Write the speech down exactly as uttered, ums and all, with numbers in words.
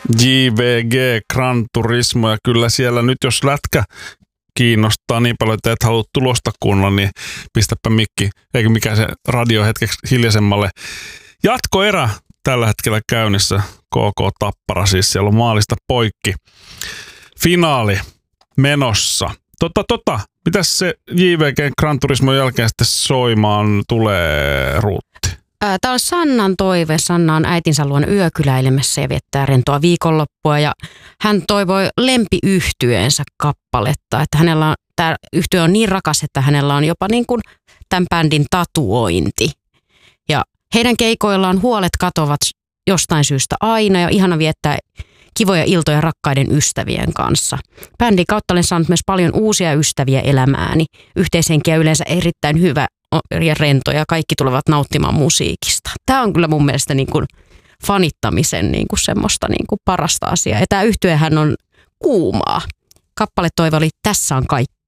J V G, Gran Turismo, ja kyllä siellä nyt jos lätkä kiinnostaa niin paljon, että et halua tulosta kuunnella, niin pistäpä mikki, eikä mikään se radio hetkeksi hiljaisemmalle. Jatkoerä tällä hetkellä käynnissä, K K Tappara siis, siellä on maalista poikki. Finaali menossa. Tota, tota, mitäs se J V G Gran Turismon jälkeen sitten soimaan tulee, Ruutti? Tämä on Sannan toive. Sanna on äitinsä luona yökyläilemässä ja viettää rentoa viikonloppua. Ja hän toivoi lempiyhtyeensä kappaletta. Että hänellä on, tämä yhtye on niin rakas, että hänellä on jopa niin kuin tämän bändin tatuointi. Ja heidän keikoillaan huolet katovat jostain syystä aina ja ihana viettää kivoja iltoja rakkaiden ystävien kanssa. Bändin kautta olen saanut myös paljon uusia ystäviä elämääni. Yhteishenkiä yleensä erittäin hyvä ja rento ja kaikki tulevat nauttimaan musiikista. Tämä on kyllä mun mielestä niin kuin fanittamisen niin kuin semmoista niin kuin parasta asiaa. Ja tämä yhtyehän on kuumaa. Kappale toive oli Tässä on kaikki.